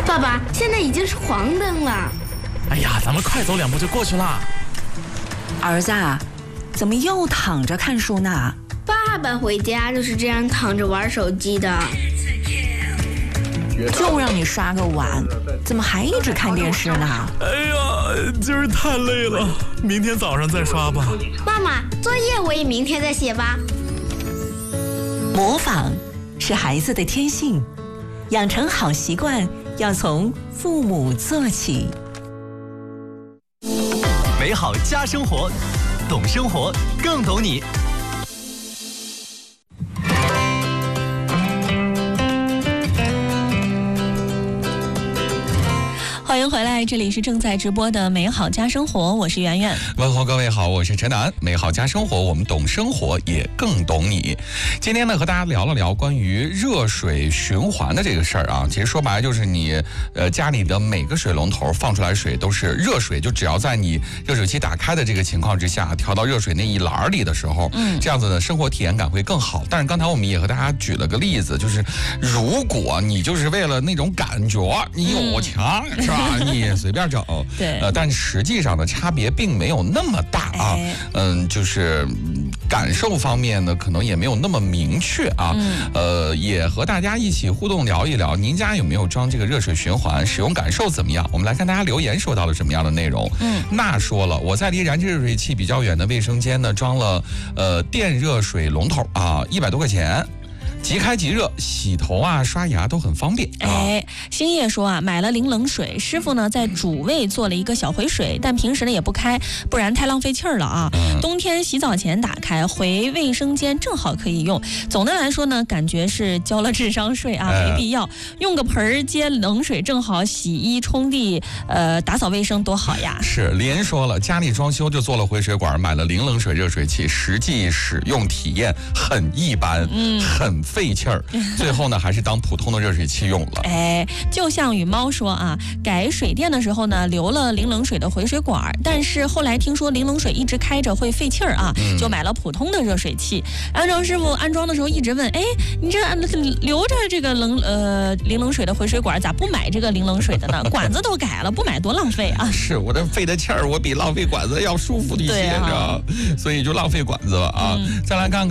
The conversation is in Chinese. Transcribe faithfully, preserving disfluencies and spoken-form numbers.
爸爸，现在已经是黄灯了。 哎呀，咱们快走两步就过去了。 儿子，怎么又躺着看书呢？ 爸爸回家就是这样躺着玩手机的。 就让你刷个碗，怎么还一直看电视呢？ 哎呀，今儿太累了，明天早上再刷吧。 妈妈，作业我也明天再写吧。 模仿是孩子的天性，养成好习惯要从父母做起。 美好家生活，懂生活更懂你。 欢迎回来，这里是正在直播的美好家生活，我是圆圆。 问候各位好，我是陈楠。美好家生活，我们懂生活，也更懂你。今天呢，和大家聊了聊关于热水循环的这个事儿啊。其实说白了就是你，呃，家里的每个水龙头放出来水都是热水，就只要在你热水器打开的这个情况之下，调到热水那一栏里的时候，嗯，这样子的生活体验感会更好。但是刚才我们也和大家举了个例子，就是如果你就是为了那种感觉，你有强、嗯、是吧？你随便整， 对， 呃，但实际上的差别并没有那么大啊，哎、嗯，就是感受方面呢，可能也没有那么明确啊，嗯、呃，也和大家一起互动聊一聊，您家有没有装这个热水循环，使用感受怎么样？我们来看大家留言收到了什么样的内容。嗯，那说了，我在离燃气热水器比较远的卫生间呢，装了呃电热水龙头啊，一百多块钱。即开即热，洗头啊、刷牙都很方便。啊、 哎，星夜说啊，买了零冷水，师傅呢在主卫做了一个小回水，但平时呢也不开，不然太浪费气儿了啊。嗯、冬天洗澡前打开，回卫生间正好可以用。总的来说呢，感觉是交了智商税啊，没必要。呃、用个盆儿接冷水，正好洗衣、冲地、呃打扫卫生多好呀。 是，林说了，家里装修就做了回水管，买了零冷水热水器，实际使用体验很一般，嗯，很费气儿，最后呢还是当普通的热水器用了。 哎，就像羽猫说啊，改水电的时候呢留了零冷水的回水管，但是后来听说零冷水一直开着会费气儿啊，嗯、就买了普通的热水器。安装师傅安装的时候一直问，哎，你这留着这个冷呃零冷水的回水管，咋不买这个零冷水的呢？管子都改了，不买多浪费啊！ 是我这费的气儿，我比浪费管子要舒服一些，你知道，所以就浪费管子了啊。嗯、再来看看。